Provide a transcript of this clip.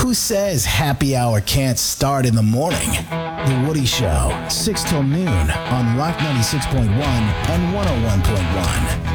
Who says happy hour can't start in the morning? The Woody Show, 6 till noon on Rock 96.1 and 101.1.